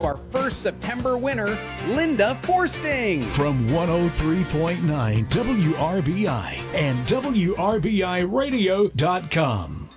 our first September winner, Linda Forsting. From 103.9 WRBI and WRBIRadio.com.